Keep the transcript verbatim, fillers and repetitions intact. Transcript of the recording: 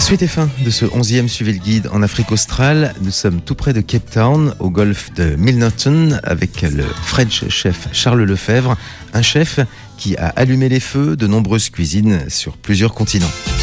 Suite et fin de ce onzième Suivez le guide en Afrique australe. Nous sommes tout près de Cape Town, au golfe de Milnerton, avec le French chef Charles Lefebvre, un chef qui a allumé les feux de nombreuses cuisines sur plusieurs continents.